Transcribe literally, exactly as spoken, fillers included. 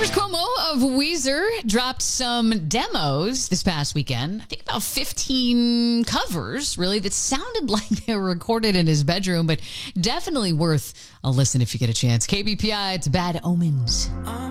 Rivers Cuomo of Weezer dropped some demos this past weekend. I think about fifteen covers, really, that sounded like they were recorded in his bedroom, but definitely worth a listen if you get a chance. K B P I, it's Bad Omens.